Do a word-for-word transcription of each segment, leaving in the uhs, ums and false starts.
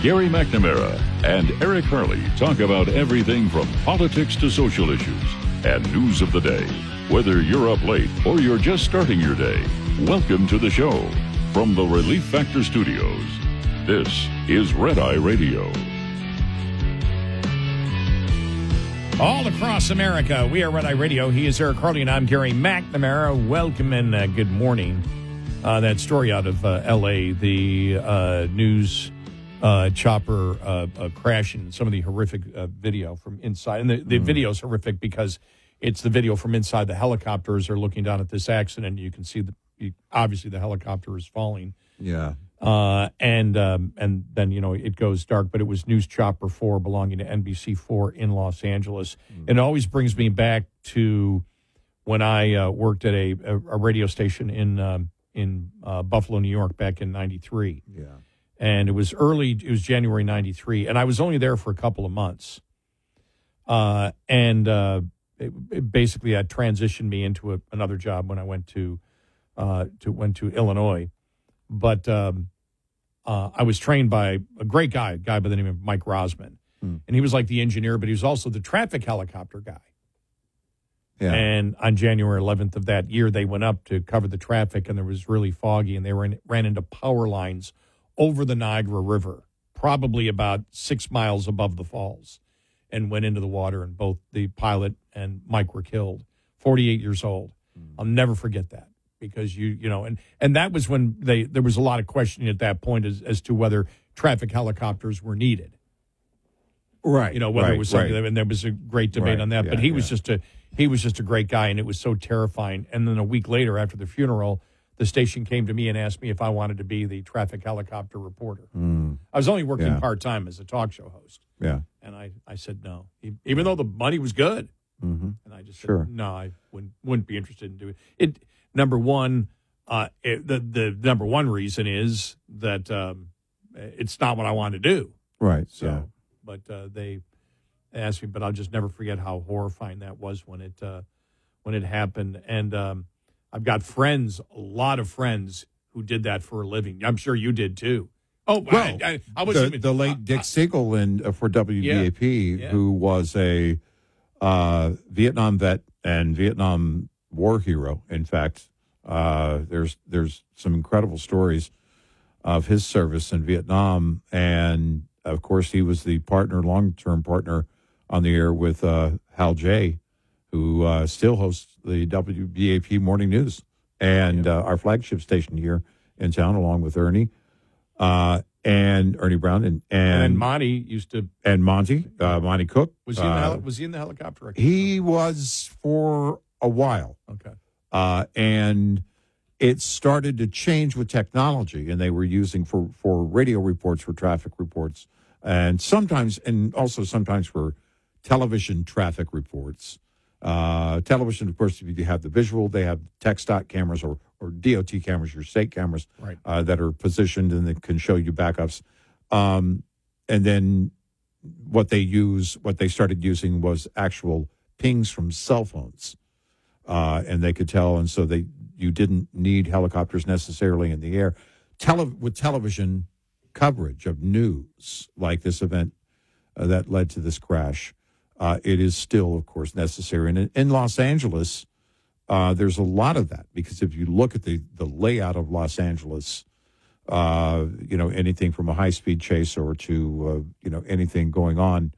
Gary McNamara and Eric Harley talk about everything from politics to social issues and news of the day. Whether you're up late or you're just starting your day, welcome to the show. From the Relief Factor Studios, this is Red Eye Radio. All across America, we are Red Eye Radio. He is Eric Harley, and I'm Gary McNamara. Welcome and uh, good morning. Uh, that story out of uh, L A, the uh, news uh, chopper uh, uh, crashing, some of the horrific uh, video from inside. And the, the mm. video is horrific because it's the video from inside. The helicopters are looking down at this accident. You can see, the you, obviously, the helicopter is falling. Yeah. Uh, and um, and then, you know, it goes dark, but it was News Chopper four belonging to N B C four in Los Angeles. Mm. It always brings me back to when I uh, worked at a, a, a radio station in um, in uh, Buffalo, New York, back in ninety-three. Yeah. And it was early, it was January ninety-three, and I was only there for a couple of months. Uh, and uh, it, it basically had transitioned me into a, another job when I went to, uh, to, went to Illinois. But um, uh, I was trained by a great guy, a guy by the name of Mike Rosman. Hmm. And he was like the engineer, but he was also the traffic helicopter guy. Yeah. And on January eleventh of that year, they went up to cover the traffic, and there was really foggy, and they were in, ran into power lines over the Niagara River, probably about six miles above the falls, and went into the water, and both the pilot and Mike were killed, forty-eight years old. Hmm. I'll never forget that. Because you, you know, and, and that was when they there was a lot of questioning at that point as, as to whether traffic helicopters were needed. Right. You know, whether right, it was something, right. and there was a great debate right, on that. yeah, but he was yeah. just a he was just a great guy, and it was so terrifying. And then a week later, after the funeral, the station came to me and asked me if I wanted to be the traffic helicopter reporter. Mm. I was only working yeah. part time as a talk show host. Yeah. And I, I said no, even though the money was good. Mm-hmm. And I just sure. said no, I wouldn't wouldn't be interested in doing it. It number one. Uh, it, the the number one reason is that um, it's not what I want to do. Right. So, yeah. but uh, they asked me, but I'll just never forget how horrifying that was when it uh, when it happened. And um, I've got friends, a lot of friends who did that for a living. I'm sure you did too. Oh, well, I, I, I was the, even, the late uh, Dick uh, Siegel in uh, for W B A P, yeah, yeah. who was a uh, Vietnam vet and Vietnam War hero. In fact. Uh, there's there's some incredible stories of his service in Vietnam, and of course he was the partner, long-term partner on the air with uh, Hal Jay, who uh, still hosts the W B A P Morning News and yeah. uh, our flagship station here in town, along with Ernie uh, and Ernie Brown and and, and Monty used to and Monty uh, Monty Cook was he in the, uh, heli- was he in the helicopter? He was for a while. Okay. Uh, and it started to change with technology, and they were using for, for radio reports, for traffic reports, and sometimes, and also sometimes for television traffic reports. Uh, television, of course, if you have the visual, they have text dot cameras or, or D O T cameras, your state cameras, right. uh, that are positioned and that can show you backups. Um, and then what they use, what they started using was actual pings from cell phones. Uh, and they could tell, and so they you didn't need helicopters necessarily in the air. Tele- with television coverage of news like this event uh, that led to this crash, uh, it is still, of course, necessary. And in, in Los Angeles, uh, there's a lot of that, because if you look at the, the layout of Los Angeles, uh, you know, anything from a high-speed chase or to, uh, you know, anything going on,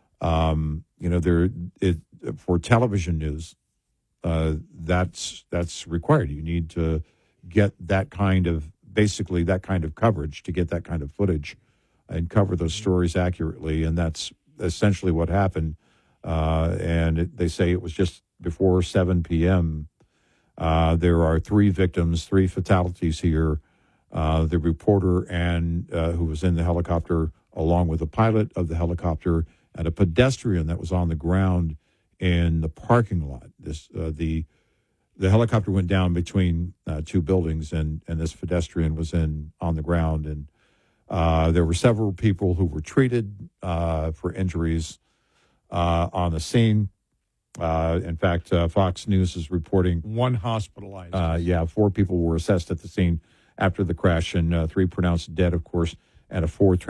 um, you know, there it, for television news, Uh, that's that's required. You need to get that kind of, basically that kind of coverage to get that kind of footage and cover those stories accurately. And that's essentially what happened. Uh, and it, they say it was just before seven p.m. Uh, there are three victims, three fatalities here. Uh, the reporter and uh, who was in the helicopter, along with the pilot of the helicopter and a pedestrian that was on the ground in the parking lot. This uh, the the helicopter went down between uh, two buildings, and, and this pedestrian was in on the ground. And uh, there were several people who were treated uh, for injuries uh, on the scene. Uh, in fact, uh, Fox News is reporting one hospitalized. Uh, yeah, four people were assessed at the scene after the crash, and uh, three pronounced dead, of course, and a fourth